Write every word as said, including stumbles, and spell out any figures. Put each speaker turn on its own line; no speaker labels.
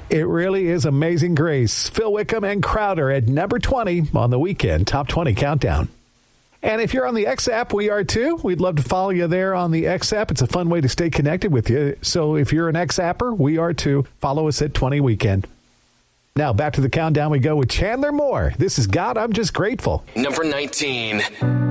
It really is Amazing Grace. Phil Wickham and Crowder at number twenty on the Weekend Top twenty Countdown. And if you're on the X app, we are too. We'd love to follow you there on the X app. It's a fun way to stay connected with you. So if you're an X apper, we are too. Follow us at twenty Weekend. Now back to the countdown we go with Chandler Moore. This is God, I'm Just Grateful.
Number nineteen.